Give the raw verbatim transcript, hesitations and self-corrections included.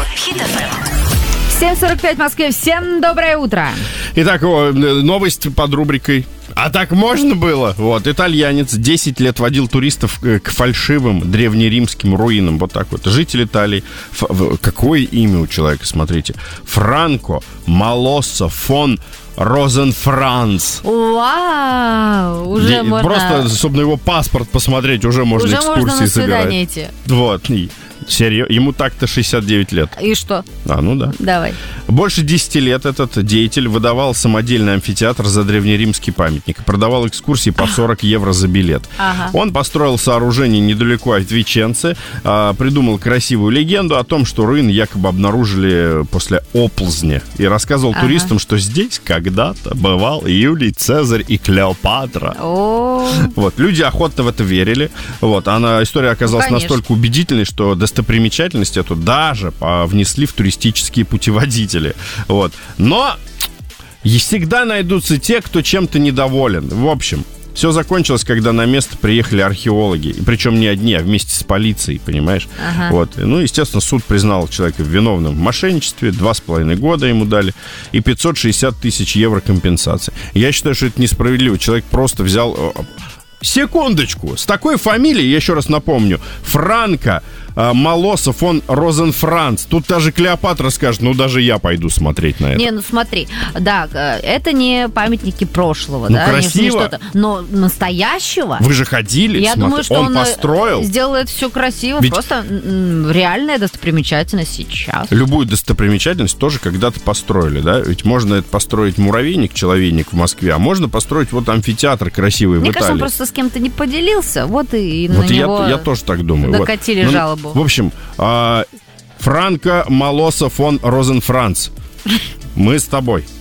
Хит эф эм. семь сорок пять в Москве. Всем доброе утро. Итак, новость под рубрикой «А так можно было?» Вот, итальянец десять лет водил туристов к фальшивым древнеримским руинам. Вот так вот. Житель Италии. Ф- какое имя у человека, смотрите. Франко Малоссо фон Розенфранц. Вау! Уже Де- можно... Просто, чтобы на его паспорт посмотреть, уже можно уже экскурсии можно на собирать. свидание идти. Вот. И серьезно. Ему так-то шестьдесят девять лет. И что? А, ну да. Давай. Больше десяти лет этот деятель выдавал самодельный амфитеатр за древнеримский памятник и продавал экскурсии по сорок евро за билет. Ага. Он построил сооружение недалеко от Веченцы, а, придумал красивую легенду о том, что руины якобы обнаружили после оползня. И рассказывал Ага. туристам, что здесь когда-то бывал Юлий Цезарь и Клеопатра. О, Вот, люди охотно в это верили. Вот, она, история оказалась Ну, конечно. настолько убедительной, что достопримечательность эту даже а, внесли в туристические путеводители. Вот. Но и всегда найдутся те, кто чем-то недоволен. В общем, все закончилось, когда на место приехали археологи. И причем не одни, а вместе с полицией, понимаешь? Ага. Вот. Ну, естественно, суд признал человека виновным в мошенничестве. Два с половиной года ему дали. И пятьсот шестьдесят тысяч евро компенсации. Я считаю, что это несправедливо. Человек просто взял... Секундочку. С такой фамилией, я еще раз напомню, Франко э, Малоссо фон Розенфранц. Тут даже Клеопатра скажет, ну даже я пойду смотреть на это. не, ну смотри, да, э, это не памятники прошлого, Ну, да, не- не красиво. что-то, но настоящего. Вы же ходили, Я смотри. думаю, что он, он, э, построил сделал это все красиво, Ведь- просто м, реальная достопримечательность сейчас. любую достопримечательность тоже когда-то построили, да? Ведь можно это построить муравейник-человейник в Москве, а можно построить вот амфитеатр красивый Мне в кажется, он Италии. просто с кем-то не поделился, вот и, и Вот на я, него я тоже так думаю. Вот. докатили Ну, жалобу. В общем, а, Франко Малоссо фон Розенфранц. Мы с тобой.